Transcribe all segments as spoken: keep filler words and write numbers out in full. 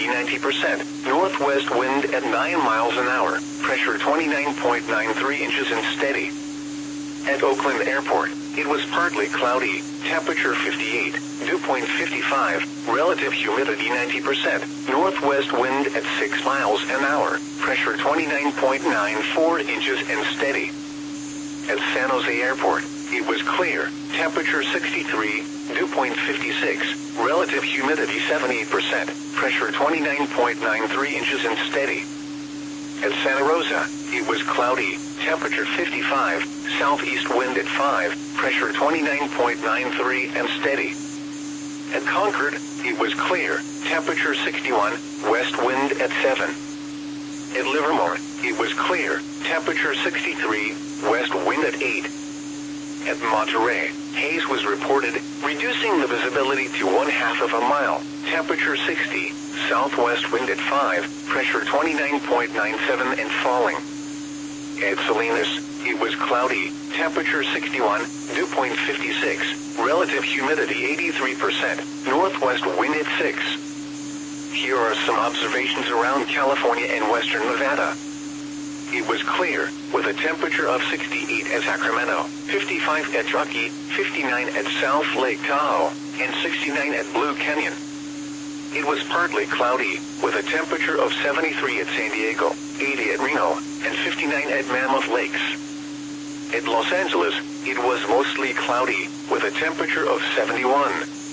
ninety percent. Northwest wind at nine miles an hour. Pressure twenty-nine point nine three inches and steady. At Oakland Airport, it was partly cloudy. Temperature fifty-eight. Dew point fifty-five. Relative humidity ninety percent. Northwest wind at six miles an hour. Pressure twenty-nine point nine four inches and steady. At San Jose Airport, it was clear. Temperature sixty-three. Dew point fifty-six. Relative humidity seventy-eight percent. Pressure twenty-nine point nine three inches and steady. At Santa Rosa, it was cloudy. Temperature fifty-five. Southeast wind at five. Pressure twenty-nine point nine three and steady. At Concord, it was clear. Temperature sixty-one. West wind at seven. At Livermore, it was clear. Temperature sixty-three. West wind at eight. At Monterey, haze was reported, reducing the visibility to one half of a mile. Temperature sixty. Southwest wind at five. Pressure twenty-nine point nine seven and falling. At Salinas, it was cloudy. Temperature sixty-one. Dew point fifty-six. Relative humidity eighty-three percent. Northwest wind at six. Here are some observations around California and western Nevada. It was clear, with a temperature of sixty-eight at Sacramento, fifty-five at Truckee, fifty-nine at South Lake Tahoe, and sixty-nine at Blue Canyon. It was partly cloudy, with a temperature of seventy-three at San Diego, eighty at Reno, and fifty-nine at Mammoth Lakes. At Los Angeles, it was mostly cloudy, with a temperature of seventy-one.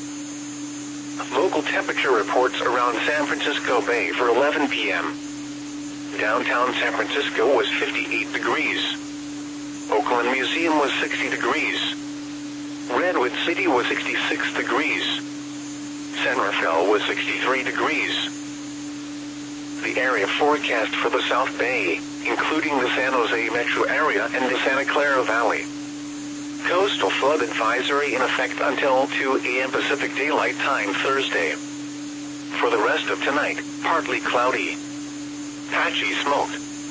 Local temperature reports around San Francisco Bay for eleven p m Downtown San Francisco was fifty-eight degrees. Oakland Museum was sixty degrees. Redwood City was sixty-six degrees. San Rafael was sixty-three degrees. The area forecast for the South Bay, including the San Jose metro area and the Santa Clara Valley. Coastal flood advisory in effect until two a m Pacific Daylight Time Thursday. For the rest of tonight, partly cloudy. Patchy smoke.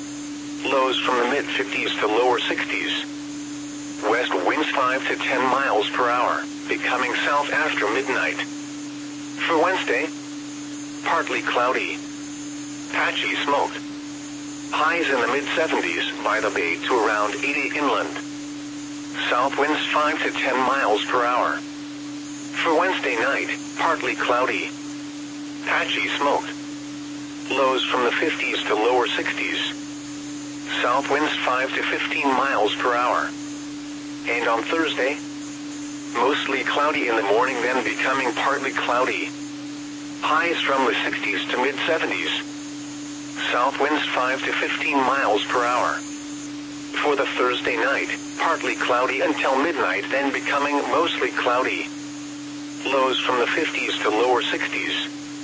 Lows from the mid fifties to lower sixties. West winds five to ten miles per hour, becoming south after midnight. For Wednesday, partly cloudy. Patchy smoke. Highs in the mid seventies by the bay to around eighty inland. South winds five to ten miles per hour. For Wednesday night, partly cloudy. Patchy smoke. Lows from the fifties to lower sixties. South winds five to fifteen miles per hour. And on Thursday, mostly cloudy in the morning, then becoming partly cloudy. Highs from the sixties to mid seventies. South winds five to fifteen miles per hour. For the Thursday night, partly cloudy until midnight, then becoming mostly cloudy. Lows from the fifties to lower sixties.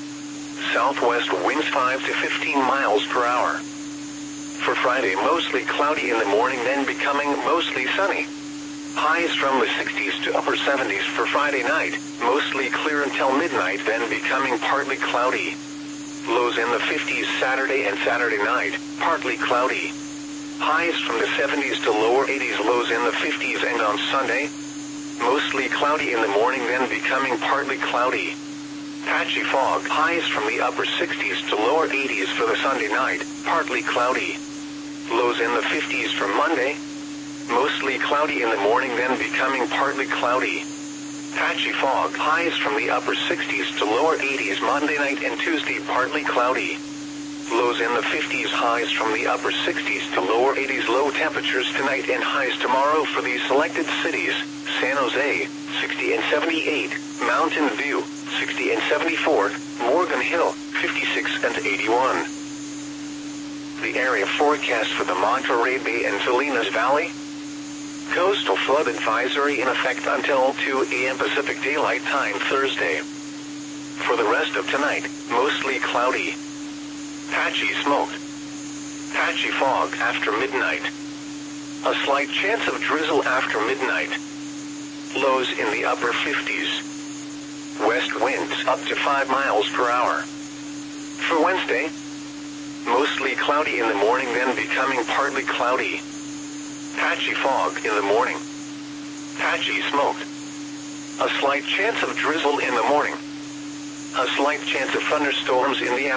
Southwest winds five to fifteen miles per hour. For Friday, mostly cloudy in the morning, then becoming mostly sunny. Highs from the sixties to upper seventies for Friday night, mostly clear until midnight, then becoming partly cloudy. Lows in the fifties Saturday and Saturday night, partly cloudy. Highs from the seventies to lower eighties, lows in the fifties, and on Sunday, mostly cloudy in the morning, then becoming partly cloudy. Patchy fog. Highs from the upper sixties to lower eighties for the Sunday night, partly cloudy. Lows in the fifties for Monday, mostly cloudy in the morning, then becoming partly cloudy. Patchy fog. Highs from the upper sixties to lower eighties Monday night and Tuesday, partly cloudy. Lows in the fifties, highs from the upper sixties to lower eighties. Low temperatures tonight and highs tomorrow for these selected cities: San Jose, sixty and seventy-eight, Mountain View, sixty and seventy-four, Morgan Hill, fifty-six and eighty-one. The area forecast for the Monterey Bay and Salinas Valley. Coastal flood advisory in effect until two a m Pacific Daylight Time Thursday. For the rest of tonight, mostly cloudy. Patchy smoke. Patchy fog after midnight. A slight chance of drizzle after midnight. Lows in the upper fifties. West winds up to five miles per hour. For Wednesday, mostly cloudy in the morning, then becoming partly cloudy. Patchy fog in the morning. Patchy smoke. A slight chance of drizzle in the morning. A slight chance of thunderstorms in the afternoon.